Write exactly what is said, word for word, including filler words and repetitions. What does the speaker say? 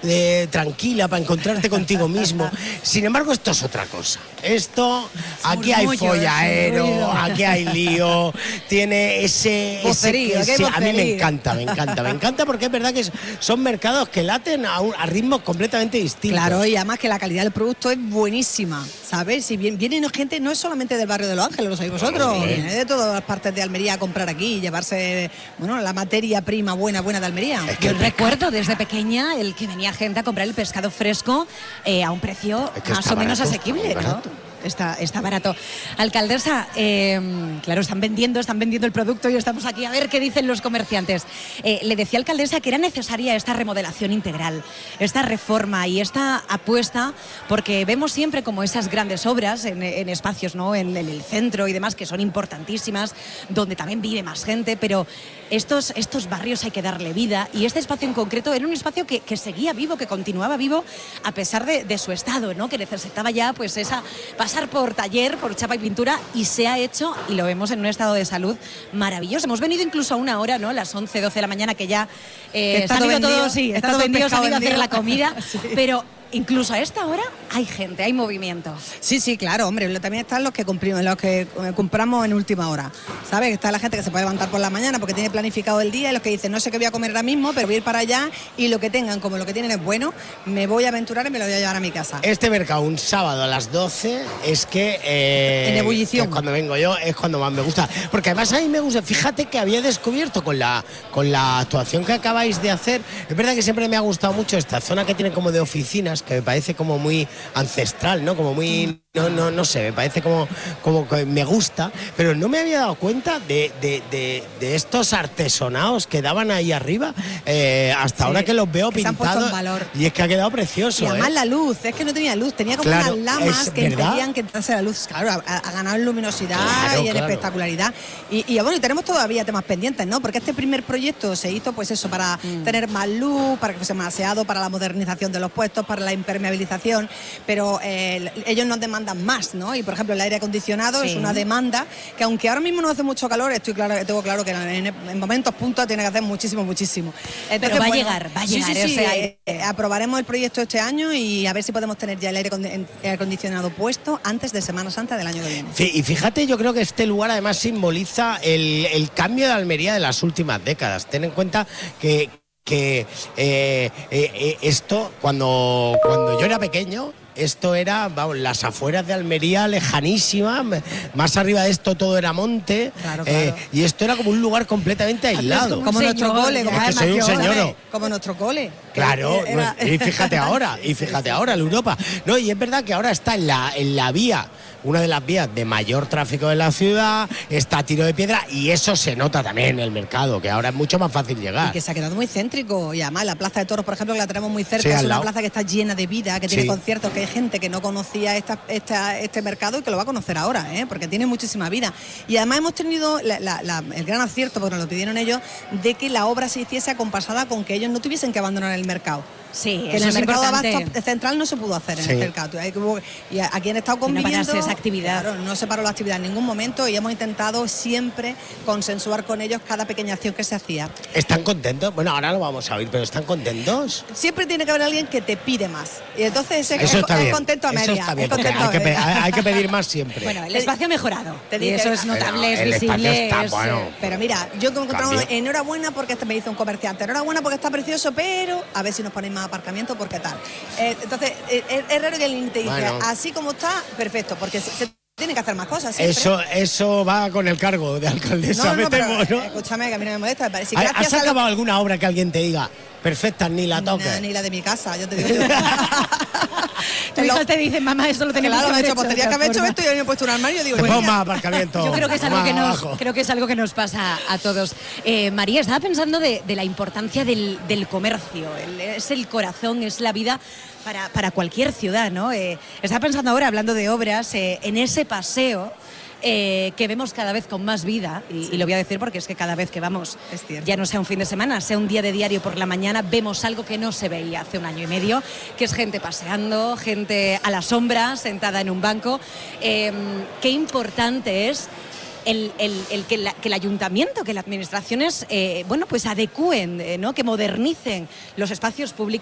eh, tranquila para encontrarte contigo mismo. Sin embargo, esto es otra cosa. Esto, aquí hay follaero, aquí hay lío, tiene ese... ese que, sí, a mí me encanta, me encanta, me encanta porque es verdad que son mercados que laten a, un, a ritmos completamente distintos. Claro, y además que la calidad del producto es buenísima, ¿sabes? Si bien, viene gente, no es solamente del barrio de Los Ángeles, lo sabéis vosotros, sí. Viene de todas las partes de Almería a comprar aquí y llevarse, bueno, la materia prima buena, buena de Almería. Es que yo recuerdo desde pequeña el que venía gente a comprar el pescado fresco eh, a un precio es que más o menos barato, asequible, ¿no? Está, está barato. Alcaldesa, eh, claro, están vendiendo, están vendiendo el producto y estamos aquí a ver qué dicen los comerciantes. Eh, le decía alcaldesa que era necesaria esta remodelación integral, esta reforma y esta apuesta, porque vemos siempre como esas grandes obras en, en espacios, ¿no? En, en el centro y demás, que son importantísimas, donde también vive más gente, pero estos, estos barrios hay que darle vida y este espacio en concreto era un espacio que, que seguía vivo, que continuaba vivo a pesar de, de su estado, ¿no? Que necesitaba ya pues esa... pasar por taller, por chapa y pintura y se ha hecho y lo vemos en un estado de salud maravilloso. Hemos venido incluso a una hora, ¿no? Las once, doce de la mañana que ya eh, se han ido todos, sí, está todo vendido, se han ido a hacer la comida, sí. Pero incluso a esta hora hay gente, hay movimiento. Sí, sí, claro, hombre, también están los que cumplimos, los que compramos en última hora, ¿sabes? Está la gente que se puede levantar por la mañana porque tiene planificado el día y los que dicen, no sé qué voy a comer ahora mismo, pero voy a ir para allá y lo que tengan, como lo que tienen es bueno, me voy a aventurar y me lo voy a llevar a mi casa. Este mercado un sábado a las doce es que... Eh, en ebullición. Que cuando vengo yo es cuando más me gusta. Porque además a mí me gusta, fíjate que había descubierto con la, con la actuación que acabáis de hacer, es verdad que siempre me ha gustado mucho esta zona que tiene como de oficinas, que me parece como muy ancestral, ¿no? Como muy... No, no, no sé, me parece como, como que me gusta, pero no me había dado cuenta de, de, de, de estos artesonados que daban ahí arriba, eh, hasta sí, ahora que los veo que pintados. Y es que ha quedado precioso. Y además ¿eh? la luz, es que no tenía luz, tenía como claro, unas lamas que ¿verdad? impedían que entrase la luz. Claro, ha, ha ganado en luminosidad claro, y en claro. espectacularidad. Y, y bueno, y tenemos todavía temas pendientes, ¿no? Porque este primer proyecto se hizo, pues eso, para mm. tener más luz, para que fuese más aseado, para la modernización de los puestos, para la impermeabilización, pero eh, ellos nos demandan más, ¿no? Y por ejemplo el aire acondicionado sí. es una demanda que aunque ahora mismo no hace mucho calor, estoy claro, tengo claro que en, en momentos puntos tiene que hacer muchísimo, muchísimo. Entonces, Pero va bueno, a llegar, va a llegar. Sí, sí, sí, o sea, eh, eh, aprobaremos el proyecto este año y a ver si podemos tener ya el aire acondicionado puesto antes de Semana Santa del año que viene. Sí, y fíjate, yo creo que este lugar además simboliza el, el cambio de Almería de las últimas décadas. Ten en cuenta que, que eh, eh, eh, esto, cuando, cuando yo era pequeño, esto era, vamos, las afueras de Almería, lejanísima, más arriba de esto todo era monte, claro, claro. Eh, y esto era como un lugar completamente aislado. Como, como nuestro cole, como, es que soy un señor. Como nuestro cole. Claro, era... y fíjate ahora, y fíjate ahora, la Europa. No, y es verdad que ahora está en la, en la vía, una de las vías de mayor tráfico de la ciudad, está a tiro de piedra, y eso se nota también en el mercado, que ahora es mucho más fácil llegar. Y que se ha quedado muy céntrico, y además la Plaza de Toros, por ejemplo, que la tenemos muy cerca, sí, es una lado. plaza que está llena de vida, que tiene sí. conciertos, que hay gente que no conocía esta, esta, este mercado y que lo va a conocer ahora, ¿eh? Porque tiene muchísima vida. Y además hemos tenido la, la, la, el gran acierto, porque nos lo pidieron ellos, de que la obra se hiciese acompasada con que ellos no tuviesen que abandonar el mercado. Sí, que eso en el es mercado importante. de abasto central no se pudo hacer en sí. el mercado. Y aquí han estado conviviendo. No esa actividad. Claro, no se paró la actividad en ningún momento y hemos intentado siempre consensuar con ellos cada pequeña acción que se hacía. ¿Están contentos? Bueno, ahora lo vamos a oír, pero ¿están contentos? Siempre tiene que haber alguien que te pide más. Y entonces ese eso es, está es bien. contento a media. Eso está bien, es hay, que pe hay que pedir más siempre. Bueno, el espacio ha mejorado. Te y eso es notable, el es visible. Está, es, bueno, pero mira, yo que he encontrado enhorabuena porque este me hizo un comerciante, enhorabuena porque está precioso, pero a ver si nos ponéis más aparcamiento porque tal. Eh, entonces, es, es raro que alguien te diga, bueno. así como está, perfecto, porque se, se tienen que hacer más cosas. Siempre. Eso eso va con el cargo de alcaldesa. No, no, me pero, temo, ¿no? Escúchame, que a mí no me molesta. Me parece, ¿Has acabado lo... alguna obra que alguien te diga, perfecta, ni la toques? No, ni la de mi casa, yo te digo. Tus hijos te dicen, mamá, eso lo teníamos claro, que haber hecho. Pues tenía que haber hecho esto y yo me he puesto un armario. Digo, te pongo más aparcamiento. Yo creo que es algo que nos, creo que es algo que nos pasa a todos. Eh, María, estaba pensando de, de la importancia del, del comercio. El, es el corazón, es la vida para, para cualquier ciudad, ¿no? Eh, estaba pensando ahora, hablando de obras, eh, en ese paseo Eh, que vemos cada vez con más vida, y, sí. y lo voy a decir porque es que cada vez que vamos, ya no sea un fin de semana, sea un día de diario por la mañana, vemos algo que no se veía hace un año y medio, que es gente paseando, gente a la sombra, sentada en un banco. Eh, qué importante es El, el, el, que, la, que el ayuntamiento, que las administraciones, eh, bueno, pues adecúen, eh, ¿no? Que modernicen los espacios públicos.